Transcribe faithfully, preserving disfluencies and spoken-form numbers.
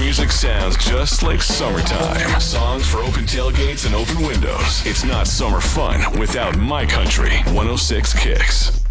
music sounds just like summertime. Songs for open tailgates and open windows. It's not summer fun without My Country one oh six Kicks.